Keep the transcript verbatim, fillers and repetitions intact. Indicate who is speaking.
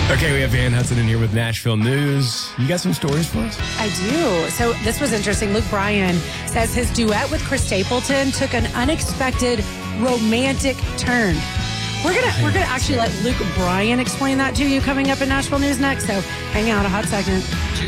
Speaker 1: Okay, we have Van Hudson in here with Nashville News. You got some stories for us?
Speaker 2: I do. So this was interesting. Luke Bryan says his duet with Chris Stapleton took an unexpected romantic turn. We're gonna we're gonna actually let Luke Bryan explain that to you coming up in Nashville News next. So hang out a hot second.